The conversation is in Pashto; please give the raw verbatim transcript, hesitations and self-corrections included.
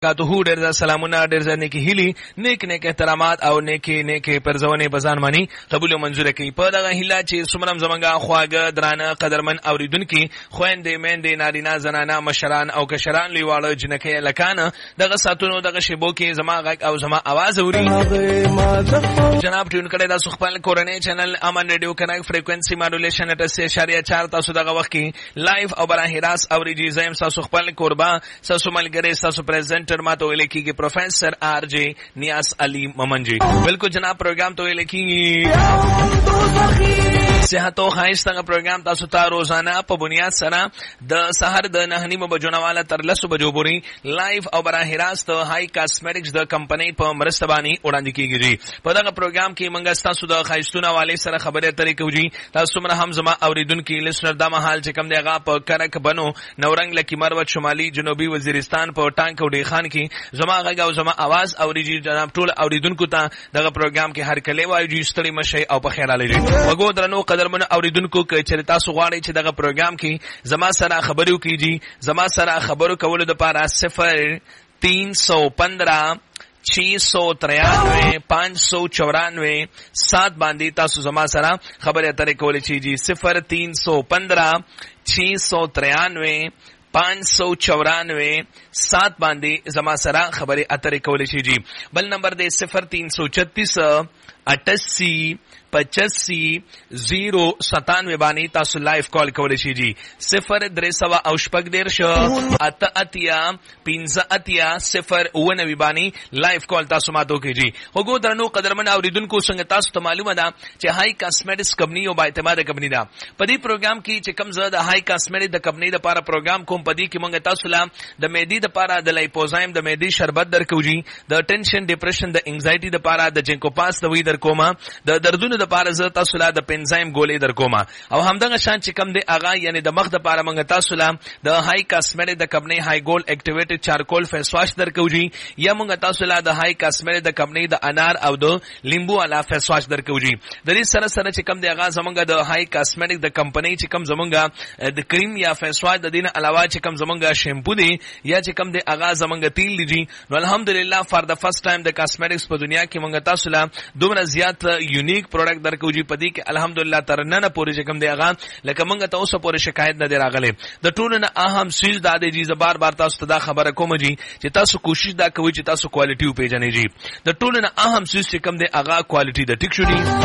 کاتو ډېر سلامونه ډېر نیکی هیلی نیک نیک احترامات او نیکی نیکی پرځونه بزان مانی قبول او منزور کوي په دغه هیله چې سمرم زمنګا خواګه درانه قدرمن اوریدونکو خويندې میندې نارینه زنانه مشران او کشران لیواله جنکه لکانه دغه ساتونو دغه شیبو کې زما غږ او زما आवाज اوري جناب ټون کړه د سخپل کورنۍ چینل امن ریډیو کنیکټ فریکوئنسي ماډولیشن اته اشاریه چار تاسو دغه وخت کې لایف او براه راست اوریږي زم تاسو خپل قربا تاسو ملګری تاسو پریزنټر ما ته ویل کېږي پروفیسور آر جی نیاز علي ممن جی بالکل جناب پروګرام ته ویل کېږي صحت او خواهش څنګه پروګرام تاسو ته روزانه په بنیاد سره د سحر د نه نیمه بجو والا تر لسو بجو پورې لایف او براه راست هاي کاسمیټکس د کمپنۍ په مرسته باندې وړاندې کیږي په دغه پروګرام کې موږ تاسو د خواهشتونو والے سره خبرې اترې کوي تاسو مر هم زما اوریدونکو لسنر د محل چې کم دیغه په کرک بنو نورنګ لکی مروت شمالي جنوبي وزیرستان په ټانک او ډی خان کې زما غږ او زما आवाज اوریږي جناب ټول اوریدونکو ته دغه پروګرام کې هر کله وایي ستړي مشي او په خیر علي وګو درنو قدرمن اوریدونکو کې چې تاسو غواړئ چې دغه پروګرام کې زما سره خبرو کیږي زما سره خبرو کولو د پاره صفر तीन सौ पंद्रह छह सौ तिरानवे पाँच सौ चौरानवे सात बांधी तासु जमा सरा खबर अतरे कोले चीजी सिफर तीन सौ पंद्रह छह सौ तिरानवे पाँच सौ चौरानवे सात बांधी जमा सरा खबर अतरे कोले चीजी बल नंबर दे सिफर तीन सौ छत्तीस अट्ठासी पचासी जीरो सतानवे बानी तासु लाइव कॉल कोले शीजी सिफर द्रेसवा औशपक देरश अत अतिया पिंजा अतिया सिफर उवनवी बानी लाइव कॉल तासु मातो कीजी होगो दरनो कदरमन औरिदुनको संग तासु त मालूम दा چې हाई कॉस्मेटिक्स कंपनी او با اعتماد कंपनी دا پدی پروګرام کې چې کم زړه हाई कॉस्मेटिक د कंपनी د پاره پروګرام کوم پدی کې مونږ تاسو لا د مېدی د پاره د لایپوزایم د مېدی شربت درکوجي د ټینشن ډیپریشن د انزایټي د پاره د جنکو پاس د وی در کومه د دردونو د پاره ز تاسو لا د پنزایم ګولې در کومه او همدغه شان چې کم دی اغا یعنی د مخ د پاره مونږ تاسو لا د هاي کاسمیټک د کمپنی هاي ګول اکټیویټډ چارکول فیس واش درکوجي یا مونږ تاسو لا د هاي کاسمیټک د کمپنی د انار او د لیمبو والا فیس واش درکوجي د دې سره سره چې کم دی اغا زمونږ د هاي کاسمیټک د کمپنی چې کم زمونږ د کریم یا فیس واش د دین علاوه چې کم زمونږ شیمپو دی یا چې کم دی اغا زمونږ تیل دی نو الحمدلله فار د فرست ټایم د کاسمیټکس په دنیا کې مونږ تاسو لا دومره زیات یونیک پروډکټ درکوجي پدې کې الحمدلله تر نن پورې چې کم دی اغا لکه مونږ ته اوسه پورې شکایت نه دی راغله د ټولو نه اهم سیز د دې جی بار بار تاسو ته دا خبره کوم جی چې تاسو کوشش دا کوئ چې تاسو کوالټي پیژنئ جی د ټولو نه اهم سیز چې کم دی اغا کوالټي د ټیک شو دی